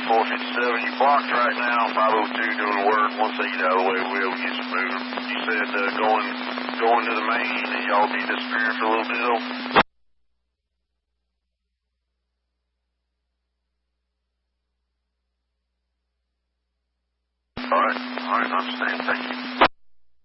457. You blocked right now. 502 doing work. Once they get out of the way, we'll get some moving. You said going to the main, and y'all be disappearing for a little bit, though? All right, I understand. Thank you.